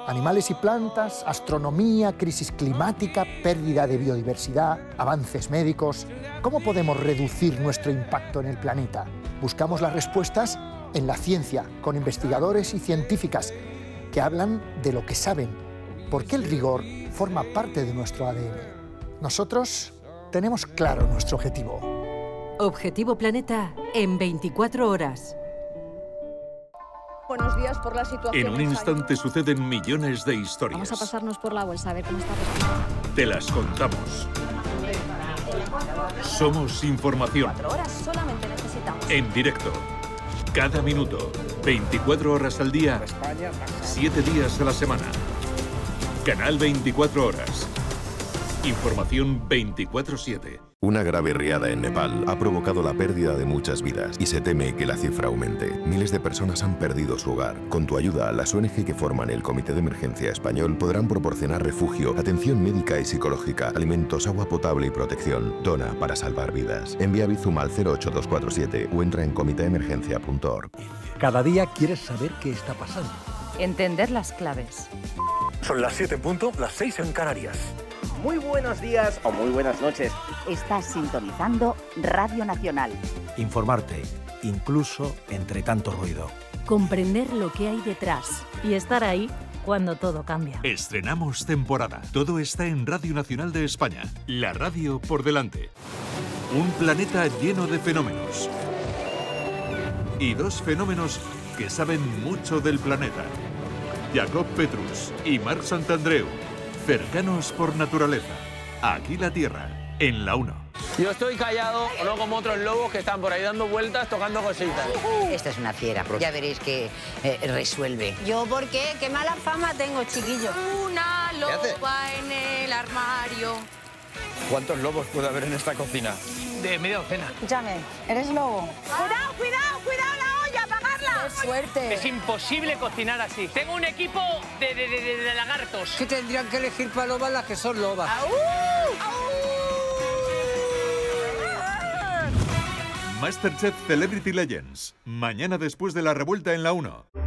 Animales y plantas, astronomía, crisis climática, pérdida de biodiversidad, avances médicos. ¿Cómo podemos reducir nuestro impacto en el planeta? Buscamos las respuestas en la ciencia, con investigadores y científicas que hablan de lo que saben, porque el rigor forma parte de nuestro ADN. Nosotros tenemos claro nuestro objetivo. Objetivo Planeta en 24 horas. Buenos días. Por la situación. En un instante suceden millones de historias. Vamos a pasarnos por la bolsa a ver cómo está respondiendo. Te las contamos. Somos información. 4 horas solamente necesitamos. En directo. Cada minuto. 24 horas al día. 7 días a la semana. Canal 24 horas. Información 24/7. Una grave riada en Nepal ha provocado la pérdida de muchas vidas y se teme que la cifra aumente. Miles de personas han perdido su hogar. Con tu ayuda, las ONG que forman el Comité de Emergencia Español podrán proporcionar refugio, atención médica y psicológica, alimentos, agua potable y protección. Dona para salvar vidas. Envía Bizum al 08247 o entra en comiteemergencia.org. Cada día quieres saber qué está pasando. Entender las claves. Son las 7 en punto, las 6 en Canarias. Muy buenos días o muy buenas noches. Estás sintonizando Radio Nacional. Informarte, incluso entre tanto ruido. Comprender lo que hay detrás y estar ahí cuando todo cambia. Estrenamos temporada. Todo está en Radio Nacional de España. La radio por delante. Un planeta lleno de fenómenos. Y dos fenómenos que saben mucho del planeta. Jacob Petrus y Marc Santandreu. Cercanos por naturaleza. Aquí la Tierra, en la 1. Yo estoy callado, no como otros lobos que están por ahí dando vueltas, tocando cositas. Esta es una fiera, ya veréis que resuelve. ¿Yo por qué? ¿Qué mala fama tengo, chiquillo? Una loba en el armario. ¿Cuántos lobos puede haber en esta cocina? De media docena. Escúchame, ¿eres lobo? ¡Cuidado, cuidado, cuidado la olla, apagarla! ¡Qué suerte! Es imposible cocinar así. Tengo un equipo de lagartos. Que tendrían que elegir para lobas las que son lobas. ¡Aú! Masterchef Celebrity Legends. Mañana después de la revuelta en la 1.